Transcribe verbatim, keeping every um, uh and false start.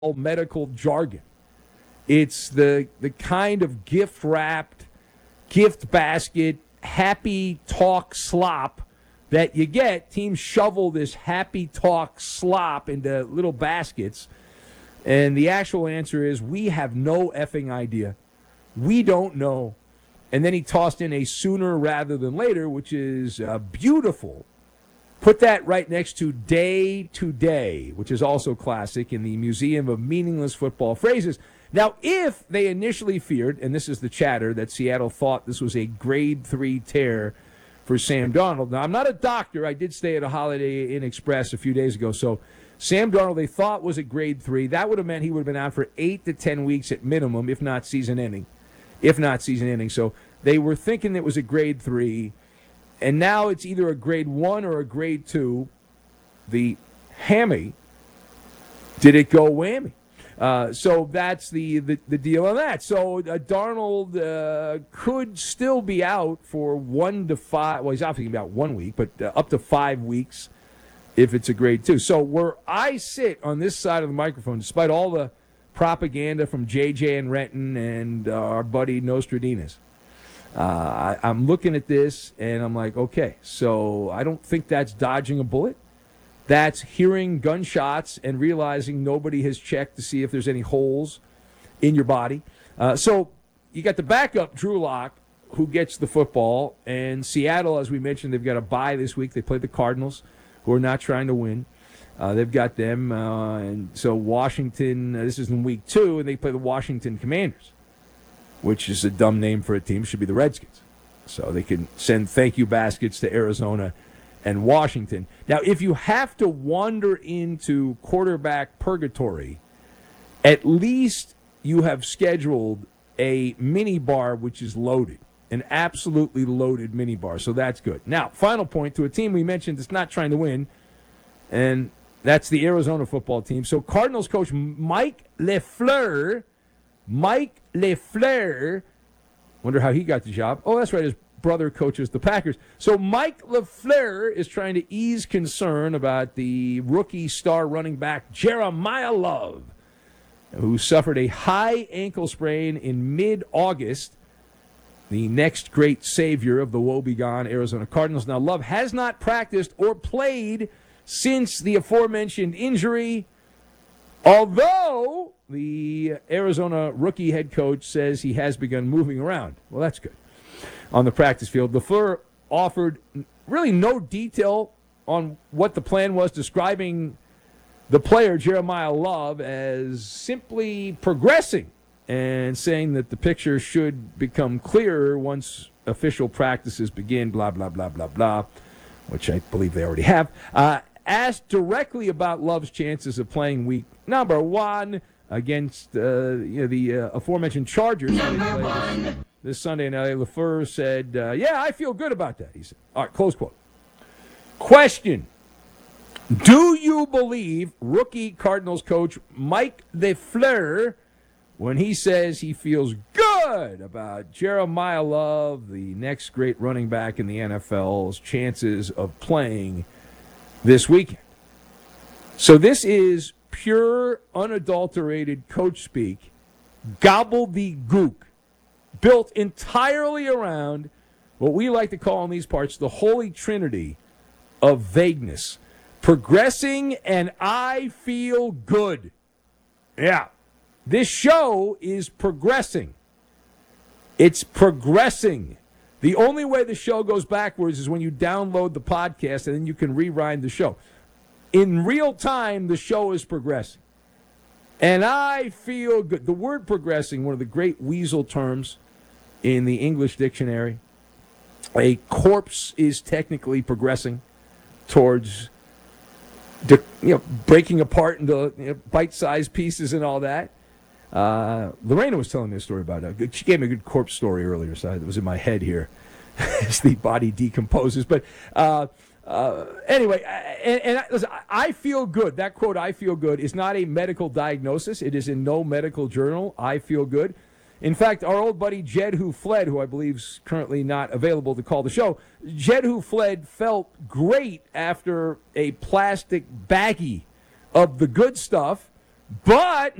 medical jargon. It's the the kind of gift wrapped, gift basket, happy talk slop that you get. Teams shovel this happy talk slop into little baskets. And the actual answer is, we have no effing idea. We don't know. And then he tossed in a sooner rather than later, which is uh, beautiful. Put that right next to day to day, which is also classic in the Museum of Meaningless Football Phrases. Now, if they initially feared, and this is the chatter, that Seattle thought this was a grade three tear for Sam Darnold. Now, I'm not a doctor. I did stay at a Holiday Inn Express a few days ago. So Sam Darnold, they thought was a grade three. That would have meant he would have been out for eight to ten weeks at minimum, if not season ending. If not season ending. So they were thinking it was a grade three. And now it's either a grade one or a grade two. The hammy, did it go whammy? Uh, so that's the, the, the deal on that. So uh, Darnold uh, could still be out for one to five. Well, he's obviously going to be out one week, but uh, up to five weeks if it's a grade two. So where I sit on this side of the microphone, despite all the propaganda from J J and Renton and uh, our buddy Nostradamus, uh, I, I'm looking at this and I'm like, okay, so I don't think that's dodging a bullet. That's hearing gunshots and realizing nobody has checked to see if there's any holes in your body. Uh, so you got the backup, Drew Lock, who gets the football. And Seattle, as we mentioned, they've got a bye this week. They play the Cardinals, who are not trying to win. Uh, they've got them. Uh, and so Washington, uh, this is in week two, and they play the Washington Commanders, which is a dumb name for a team. Should be the Redskins. So they can send thank you baskets to Arizona and Washington. Now, if you have to wander into quarterback purgatory, at least you have scheduled a mini bar which is loaded, an absolutely loaded mini bar. So that's good. Now, final point to a team we mentioned that's not trying to win, and that's the Arizona football team. So Cardinals coach Mike LaFleur, Mike LaFleur, wonder how he got the job. Oh, that's right, his brother coaches the Packers. So Mike LaFleur is trying to ease concern about the rookie star running back Jeremiah Love, who suffered a high ankle sprain in mid-August, the next great savior of the woebegone Arizona Cardinals. Now, Love has not practiced or played since the aforementioned injury, although the Arizona rookie head coach says he has begun moving around. Well, that's good. On the practice field, LaFleur offered really no detail on what the plan was, describing the player, Jeremiah Love, as simply progressing and saying that the picture should become clearer once official practices begin, blah, blah, blah, blah, blah, which I believe they already have. Uh, asked directly about Love's chances of playing week number one against uh, you know, the uh, aforementioned Chargers. Number one. This Sunday in L A, LaFleur said, uh, yeah, I feel good about that, he said. All right, close quote. Question. Do you believe rookie Cardinals coach Mike LaFleur when he says he feels good about Jeremiah Love, the next great running back in the N F L's chances of playing this weekend? So this is pure, unadulterated coach speak, gobbledygook, built entirely around what we like to call in these parts the holy trinity of vagueness. Progressing and I feel good. Yeah. This show is progressing. It's progressing. The only way the show goes backwards is when you download the podcast and then you can rewind the show. In real time, the show is progressing. And I feel good. The word progressing, one of the great weasel terms in the English dictionary. A corpse is technically progressing towards you know, breaking apart into you know, bite-sized pieces and all that. Uh, Lorena was telling me a story about it. She gave me a good corpse story earlier, so it was in my head here as the body decomposes. But uh, uh, anyway, and, and I, listen, I feel good. That quote, I feel good, is not a medical diagnosis. It is in no medical journal. I feel good. In fact, our old buddy Jed Who Fled, who I believe is currently not available to call the show, Jed Who Fled felt great after a plastic baggie of the good stuff But